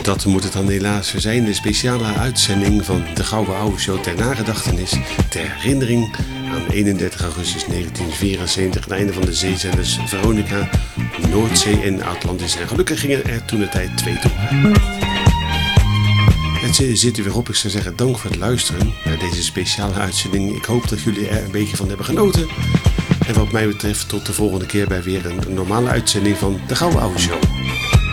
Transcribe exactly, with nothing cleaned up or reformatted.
dat moet het dan helaas zijn. De speciale uitzending van de Gouden Oude Show ter nagedachtenis. Ter herinnering aan eenendertig augustus negentien vierenzeventig. Het einde van de zeezenders Veronica, Noordzee en Atlantis. En gelukkig gingen er toen de tijd twee toe. Het zit er weer op. Ik zou zeggen dank voor het luisteren naar deze speciale uitzending. Ik hoop dat jullie er een beetje van hebben genoten. En wat mij betreft tot de volgende keer bij weer een normale uitzending van de Gouden Oude Show.